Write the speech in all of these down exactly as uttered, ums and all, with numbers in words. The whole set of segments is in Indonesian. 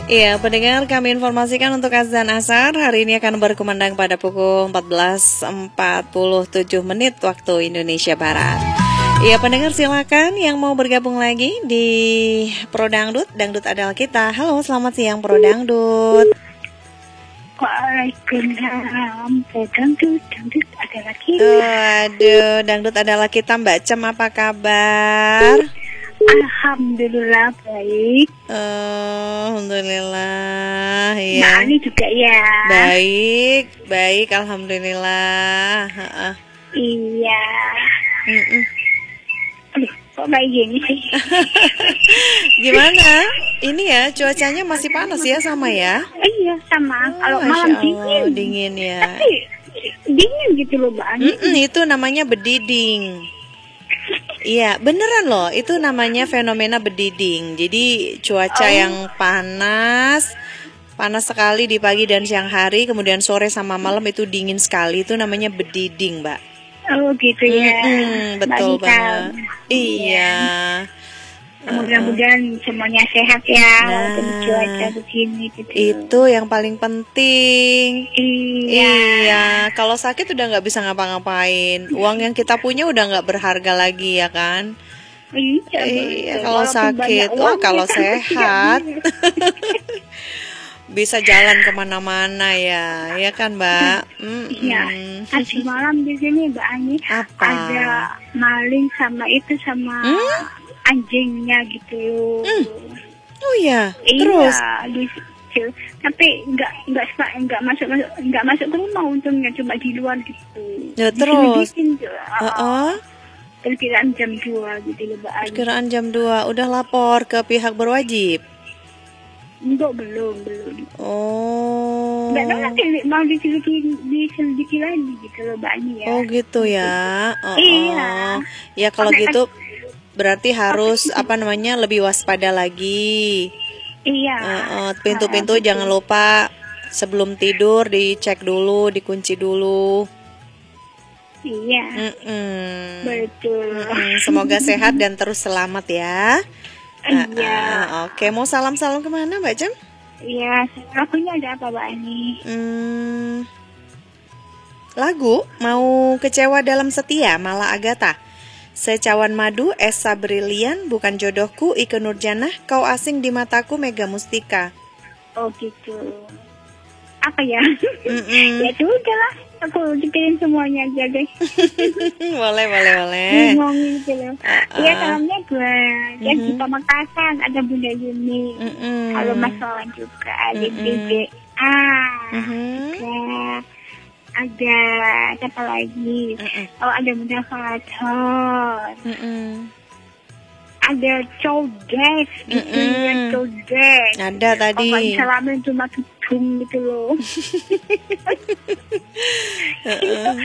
Iya, pendengar, kami informasikan untuk azan asar hari ini akan berkumandang pada pukul empat belas empat puluh tujuh menit waktu Indonesia Barat. Iya, pendengar, silakan yang mau bergabung lagi di Pro Dangdut. Dangdut adalah kita. Halo, selamat siang Pro Dangdut. Waalaikumsalam. Pro Dangdut, Dangdut adalah kita. Waduh, Dangdut adalah kita. Mbak Cem, apa kabar? Alhamdulillah baik. Alhamdulillah, ya. Mbak Ani juga ya. Baik, baik, alhamdulillah. Ha-ha. Iya. Mm-mm. Aduh, kok kayak gini sih? Gimana? Ini ya, cuacanya masih panas ya, sama ya? Iya, sama. Oh, Kalau Masya malam Allah, dingin. dingin ya. Tapi dingin gitu loh, Mbak Ani. Mm-mm, itu namanya bediding. Iya, beneran loh. Itu namanya fenomena bediding. Jadi cuaca Oh. yang panas, panas sekali di pagi dan siang hari, kemudian sore sama malam itu dingin sekali. Itu namanya bediding, Mbak. Oh gitu ya. Mm-mm, betul Mbak Nika. banget. Iya. Mudah-mudahan semuanya sehat ya. Nah, Walaupun cuaca begini gitu. Itu yang paling penting. Iya. Iya, kalau sakit udah nggak bisa ngapa-ngapain. Uang yang kita punya udah nggak berharga lagi ya kan? Iya, Iya, betul. kalau Walaupun sakit, banyak oh uang, kalau kita sehat tidak bisa jalan kemana-mana ya, ya kan Mbak? Iya, Mm-mm. tadi malam di sini Mbak Ani Apa? ada maling sama itu sama Hmm? anjingnya gitu. Hmm. Oh ya, Iya, terus? di situ. Tapi nggak nggak sa- nggak masuk masuk nggak masuk ke rumah, untungnya cuma di luar gitu. Ya, terus? Diselidikin tuh. Heeh. Perkiraan jam dua gitu loh Mbak Ani. Perkiraan jam dua, udah lapor ke pihak berwajib? Enggak, belum belum. Oh. Nggak tahu nanti mau diselidiki diselidiki lagi gitu loh Mbak Ani ya. Oh gitu ya. Oh, Iya. oh. Ya kalau Sampai gitu berarti harus apa namanya lebih waspada lagi. Iya. Eh, eh, pintu-pintu Ah, betul. jangan lupa sebelum tidur dicek dulu, dikunci dulu. Iya. Mm-mm. Betul. Mm-mm. Semoga sehat dan terus selamat ya. Iya. Ah, ah, Oke, mau salam-salam kemana Mbak Jam? Iya, lagunya ada apa Mbak Ani? Hmm, lagu mau kecewa dalam setia Mala Agatha. Secawan madu Esa Brilian, bukan jodohku Ike Nurjanah, kau asing di mataku Mega Mustika. Oh gitu. Apa ya? Mm-mm. Ya sudah lah, aku pikirin semuanya aja guys. Boleh, boleh, boleh. Bingung gitu loh. Ah, Iya, ah. salamnya gue. Yang Mhm. di Pamekasan ada Bunda Yuni. Mm-mm. Halo Mas Wawan juga, ada Mm-mm. D J A. Mhm. Ada ada siapa lagi? Mm-mm. Oh, ada Bunda Fathon. Mm-mm. Ada Codes gitu Mm-mm. ya, Codes. Ada tadi. Oh, salamin cuma gedung gitu loh. Heeh.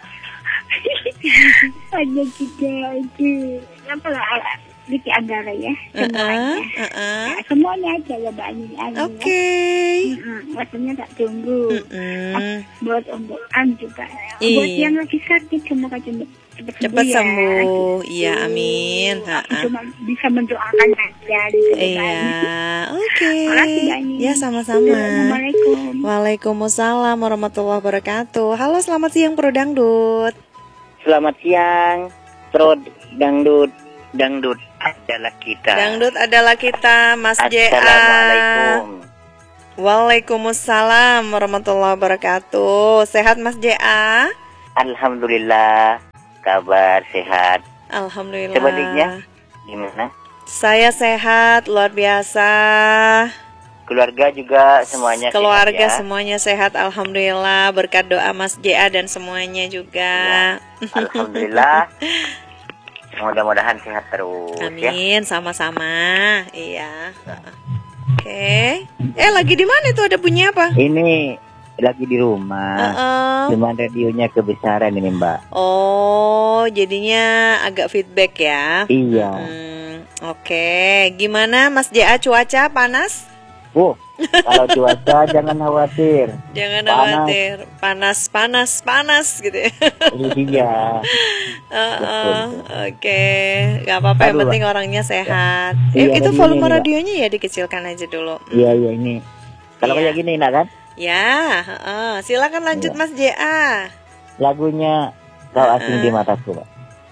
Ada juga itu apa lah, Liti Anggara ya, semuanya. Heeh, heeh. Nah, semuanya aja ya Mbak Ani. Ani, Oke. ya. Mm-mm, waktunya tak tunggu. Mm-mm. Buat Om An juga. Iya. Buat yang lagi sakit semoga cepat cepat Cepat ya. sembuh. Iya, Gitu. amin. Aku Ha-ha. cuma bisa mendoakan aja gitu Mbak Iya, Ani. oke. Makasih, Mbak Ani. Ya, sama-sama. Assalamualaikum. Waalaikumsalam warahmatullahi wabarakatuh. Halo, selamat siang Pro Dangdut. Selamat siang, Pro Dangdut. Dangdut adalah kita. Dangdut adalah kita, Mas J A. Assalamualaikum. Waalaikumsalam warahmatullahi wabarakatuh. Sehat Mas J A? Alhamdulillah, kabar sehat. Alhamdulillah. Sebaliknya, gimana? Saya sehat, luar biasa. Keluarga juga semuanya Keluarga sehat ya? semuanya sehat, alhamdulillah. Berkat doa Mas J A dan semuanya juga. Ya, Alhamdulillah. Mudah-mudahan sehat terus ya. Amin, sama-sama. Iya. Oke. Eh, lagi di mana itu, ada bunyi apa? Ini lagi di rumah. Uh-uh. Cuman radionya kebesaran ini, Mbak. Oh, jadinya agak feedback ya. Iya. Hmm, oke. Gimana Mas J A, cuaca panas? Oh, kalau cuaca jangan khawatir. Jangan Panas. khawatir, panas, panas, panas gitu ya. Iya. Uh, uh, Betul. Oke, nggak apa-apa. Yang Aduh, penting orangnya sehat. Iya, Eh, itu radionya volume nih, Pak. radionya ya dikecilkan aja dulu. Hmm. Iya, iya ini. Kalau Iya. kayak gini enak kan? Ya, uh, silakan lanjut Iya. Mas J A. Lagunya Kau Asing di Mataku, Pak.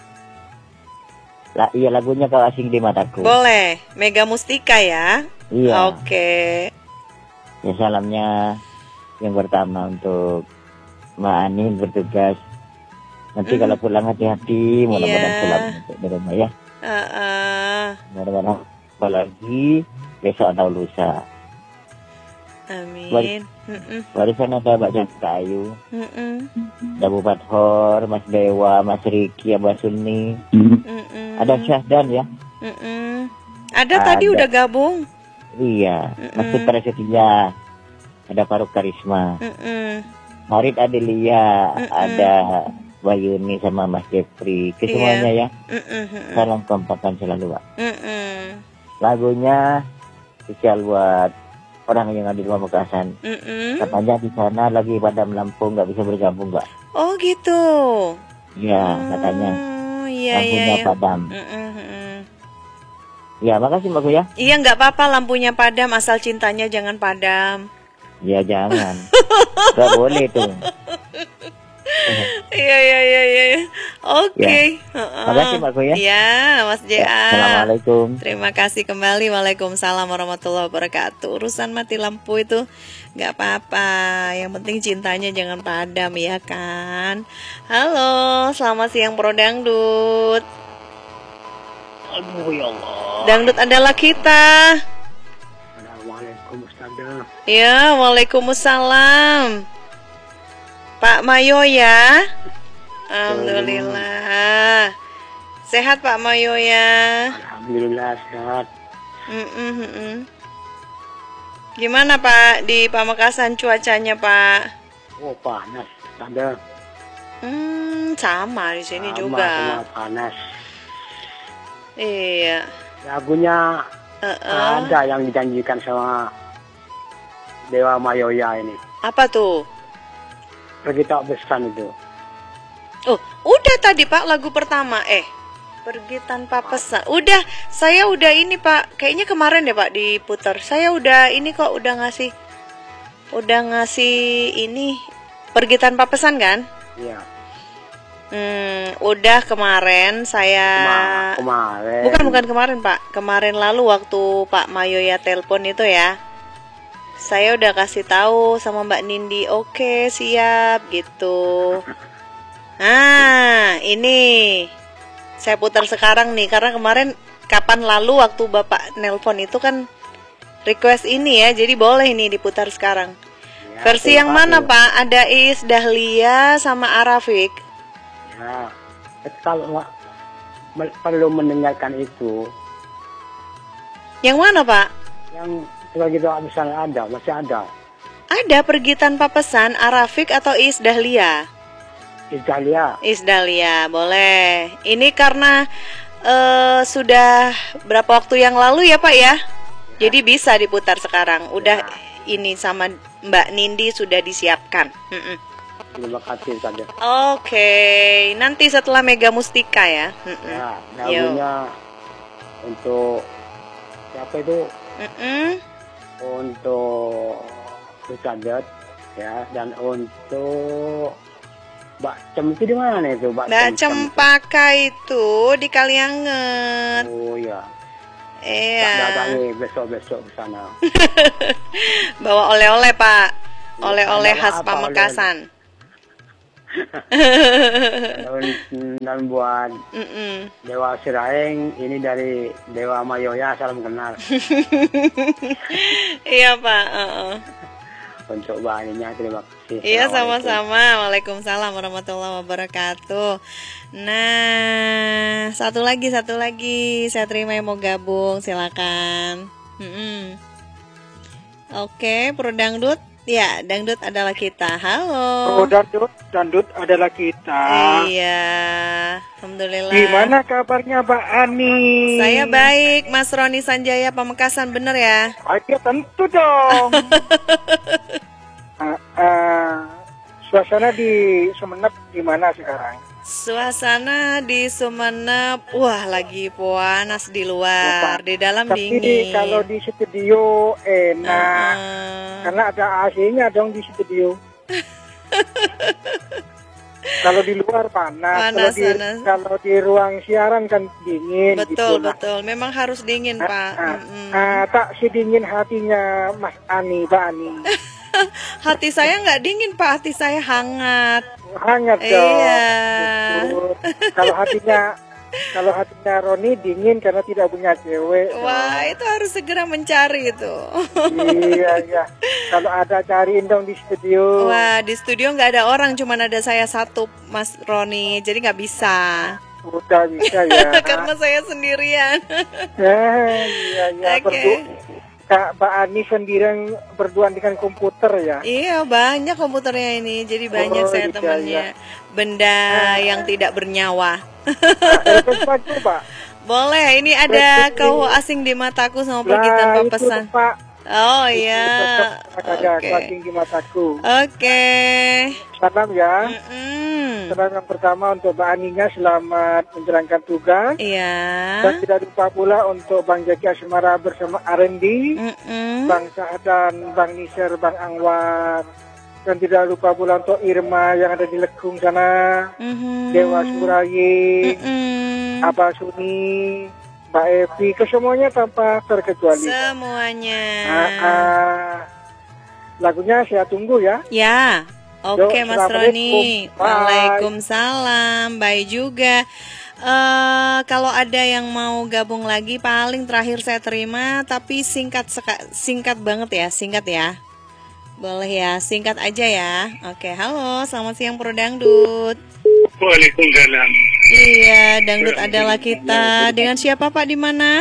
La, iya lagunya Kau Asing di Mataku. Boleh, Mega Mustika ya. Iya. Oke. Ya salamnya yang pertama untuk Mbak Ani bertugas. Nanti Mm. kalau pulang hati-hati, mudah-mudahan Iya. selamat untuk di rumah ya. Uh, uh, Mudah-mudahan apalagi besok atau lusa. amin. Mm-mm, Barusan ada Mbak Jessica Ayu, mm-mm, ada Bu Fathor, Mas Dewa, Mas Riki, Abah Sunni, mm-mm, ada Syahdan ya. mm-mm. Ada tadi Ada. udah gabung. Iya, Mas Mm-mm. Putra Setia, ada Faruk Karisma, Mm-mm. Farid Adelia, Mm-mm. ada Bayuni sama Mas Jeffrey, ke Iya. semuanya ya. Mm-mm, mm-mm, Salam kompakan selalu, Pak. mm-mm, Lagunya spesial buat orang yang ada di Pamekasan. mm-mm. Katanya di sana lagi padam lampu, nggak bisa bergabung, Pak. Oh gitu. Iya, katanya Oh iya iya. lampunya iya. padam. Mm-mm, mm-mm. Ya, makasih Mbak ya. Iya nggak apa-apa lampunya padam asal cintanya jangan padam. Ya jangan, nggak boleh tuh. Iya iya iya iya. Oke. Ya. Heeh. Makasih, Mbak ya. Iya, Mas J A. Ya, Assalamualaikum. Terima kasih kembali. Waalaikumsalam warahmatullahi wabarakatuh. Urusan mati lampu itu nggak apa-apa. Yang penting cintanya jangan padam ya kan. Halo, selamat siang Pro Dangdut. Aduh ya Allah. Dangdut adalah kita. Assalamualaikum Ustazah. Ya, waalaikumsalam. Pak Mayo ya. Alhamdulillah. Sehat Pak Mayo ya. Alhamdulillah sehat. Mm-mm, mm-mm. Gimana Pak di Pamekasan cuacanya Pak? Oh panas Ustazah. Hmm, sama di sini Sama, juga. sama panas. Iya. Lagunya Uh-uh. ada yang dijanjikan sama Dewa Mayoya ini. Apa tuh? Pergi tak pesan itu. Oh, udah tadi Pak lagu pertama. Eh, pergi tanpa pesan. Udah, saya udah ini Pak. Kayaknya kemarin ya Pak diputar. Saya udah ini kok udah ngasih, udah ngasih ini pergi tanpa pesan kan? Iya. Hmm, udah kemarin saya. Kema- kemarin. Bukan bukan kemarin Pak. Kemarin lalu waktu Pak Mayoya telepon itu ya. Saya udah kasih tahu sama Mbak Nindi, oke siap gitu. Nah, ini saya putar sekarang nih karena kemarin kapan lalu waktu Bapak nelpon itu kan request ini ya, jadi boleh nih diputar sekarang. Ya, Versi yang terima mana kasih. Pak? Ada Iis Dahlia sama Arafik. Ya. Kalau nggak me- perlu mendengarkan itu, Yang mana Pak? yang sebagai doa misalnya ada, masih ada. Ada pergi tanpa pesan Arafik atau Iis Dahlia? Italia. Iis Dahlia, boleh. Ini karena eh, sudah berapa waktu yang lalu ya Pak ya? Jadi bisa diputar sekarang. Udah ini sama Mbak Nindi sudah disiapkan. Mm-mm. Terima kasih saja. Oke, nanti setelah Mega Mustika ya. Mm-mm. Ya, Yo. lagunya untuk siapa itu? Mm-mm. Untuk Ustazat ya, dan untuk Mbak Cem itu di mana itu? Mbak Mbak Cem- Cem. Cempaka itu di Kalianget. Oh iya. Tak Iya. datangi besok-besok ke sana. Bawa oleh-oleh Pak. Oleh-oleh Bawa khas apa Pamekasan. dan, dan buat Mm-mm. Dewa Siraeng ini dari Dewa Mayoya, salam kenal. Iya Pak. uh-uh. Untuk bahannya terima kasih. Iya Assalamualaikum. sama-sama. Waalaikumsalam warahmatullahi wabarakatuh. Nah, satu lagi, satu lagi. Saya terima yang mau gabung, silakan. Mm-mm. Oke, Pro Dangdut. Ya, dangdut adalah kita. Oh, Halo. dangdut, dangdut adalah kita. Iya, alhamdulillah. Gimana kabarnya Mbak Ani? Saya baik, Mas Roni Sanjaya Pamekasan, bener ya? Ah, ya tentu dong. Ah, ah, suasana di Sumenep gimana sekarang? Suasana di Sumenep, wah lagi panas di luar, Lupa. di dalam Tapi dingin. kalau di studio enak, Uh-uh. karena ada A C-nya dong di studio. Kalau di luar panas, kalau Panas, di panas. kalau di ruang siaran kan dingin. Betul, gitu. Nah, betul. Memang harus dingin, ah, Pak. ah, Mm-mm. ah, tak sedingin hatinya Mas Ani, Mbak Ani. Hati saya nggak dingin, Pak. Hati saya hangat. Hangat dong. Iya. Betul. Kalau hatinya kalau hatinya Roni dingin karena tidak punya cewek. Wah, itu harus segera mencari itu. Iya, iya. Kalau ada cariin dong di studio. Wah, di studio nggak ada orang, cuman ada saya satu, Mas Roni. Jadi nggak bisa. Udah bisa ya. Karena saya sendirian. Eh, iya, iya. Oke. Berdu- Kak Mbak Ani sendirian berdua dengan komputer ya. Iya, banyak komputernya ini. Jadi banyak Oh, saya iya, temannya. Benda yang tidak bernyawa. Telepon saja, Pak. Boleh, ini ada Berarti- kau asing di mataku sama pergi Lah, tanpa itu pesan. Pak. Oh Itu iya. tetap ada Oke. kucing di mataku. Oke. Salam ya. Mm-mm. Salam yang pertama untuk Mbak Aninya, selamat menjalankan tugas. Iya. Dan tidak lupa pula untuk Bang Jaki Asmara bersama R and D, Mm-mm. Bang Sahdan, Bang Nisir, Bang Anwar. Dan tidak lupa pula untuk Irma yang ada di Lekung sana, Mhm. Dewa Surayi, Mm-mm. Abah Suni, Mbak Evi, kesemuanya tanpa terkecuali. Semuanya. Ah, ah. Lagunya saya tunggu ya. Ya. Oke, Yo, Mas Roni. Assalamualaikum. Bye. Waalaikumsalam. Baik juga. Eh kalau ada yang mau gabung lagi, paling terakhir saya terima, tapi singkat seka- singkat banget ya, singkat ya. Boleh ya, singkat aja ya. Oke, halo, selamat siang Pro Dangdut. Waalaikumsalam. Iya, Dangdut adalah kita. Dengan siapa Pak, di mana?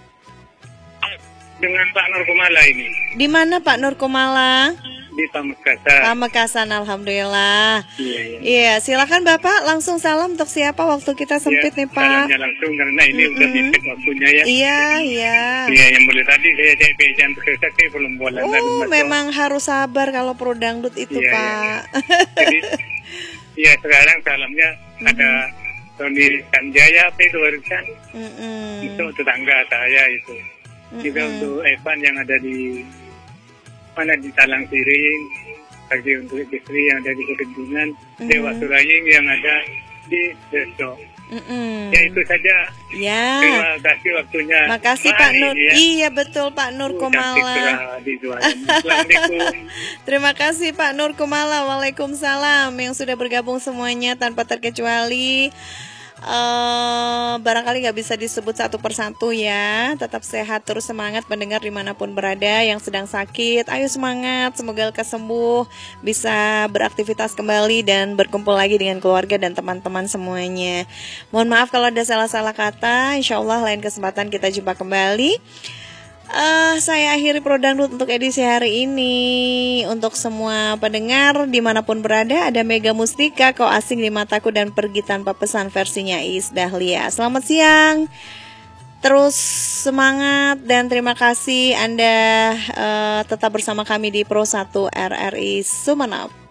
Dengan Pak Nur Kumala ini Di mana Pak Nur Kumala? di Pamekasan. Pamekasan, alhamdulillah. Iya, iya. Iya, silakan Bapak langsung salam untuk siapa, waktu kita sempit Ya, nih Pak. salamnya langsung karena ini udah Mm-mm. mepet waktunya ya. Iya, iya. Iya, yang mulai tadi saya cek pejan terkesak belum boleh. Oh, memang harus sabar kalau Pro Dangdut itu Iya, iya, Pak. Jadi, iya sekarang salamnya ada Tony Sanjaya apa itu warisan Mm-mm. itu tetangga saya itu. Juga Mm-mm. untuk Evan yang ada di mana di Talang Siring, bagi untuk istri yang ada di Kedungan, Mhm. Dewa Suraying yang ada di Deso. Mm-mm. Ya itu saja. Ya. Terima kasih waktunya. Makasih Bye, Pak Nur. ya. Iya betul Pak Nur Oh, cantik Kumala. cerah di Jualan. Assalamualaikum. Terima kasih Pak Nur Kumala. Waalaikumsalam yang sudah bergabung semuanya tanpa terkecuali. Eh, barangkali nggak bisa disebut satu persatu ya. Tetap sehat, terus semangat pendengar dimanapun berada. Yang sedang sakit, ayo semangat. Semoga lekas sembuh, bisa beraktivitas kembali dan berkumpul lagi dengan keluarga dan teman-teman semuanya. Mohon maaf kalau ada salah-salah kata. Insya Allah lain kesempatan kita jumpa kembali. Eh, saya akhiri Pro Dangdut untuk edisi hari ini. Untuk semua pendengar dimanapun berada, ada Mega Mustika, Kau Asing di Mataku, dan Pergi Tanpa Pesan versinya Iis Dahlia. Selamat siang, terus semangat, dan terima kasih Anda eh, tetap bersama kami di Pro satu R R I Sumenep.